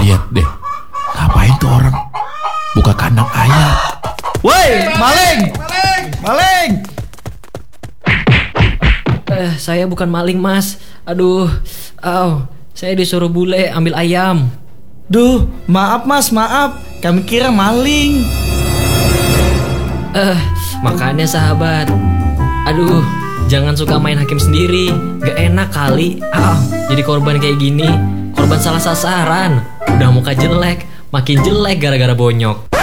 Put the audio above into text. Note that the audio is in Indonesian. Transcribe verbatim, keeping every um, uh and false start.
lihat deh, ngapain tuh orang buka kandang ayam? Woi, maling! Maling! Maling! Eh, saya bukan maling, Mas. Aduh, aw, saya disuruh bule ambil ayam. Duh, maaf Mas, maaf. Kami kira maling. Eh, makanya sahabat. Aduh, jangan suka main hakim sendiri. Gak enak kali. Ah, jadi korban kayak gini. Korban salah sasaran. Udah muka jelek, makin jelek gara-gara bonyok.